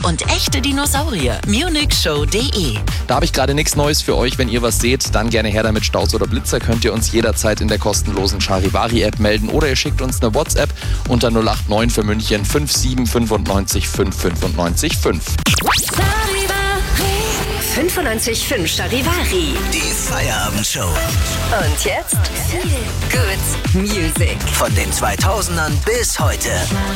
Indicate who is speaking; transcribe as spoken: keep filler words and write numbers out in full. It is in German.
Speaker 1: und echte Dinosaurier. munichshow punkt de.
Speaker 2: Da habe ich gerade nichts Neues für euch. Wenn ihr was seht, dann gerne her damit. Staus oder Blitzer könnt ihr uns jederzeit in der kostenlosen Charivari-App melden oder ihr schickt uns eine WhatsApp unter null acht neun für München fünf sieben fünf neun fünf fünf neun fünf.
Speaker 3: fünfundneunzig Komma fünf Charivari.
Speaker 4: Die Feierabendshow.
Speaker 3: Und jetzt Feel Good Music.
Speaker 4: Von den zweitausendern bis heute.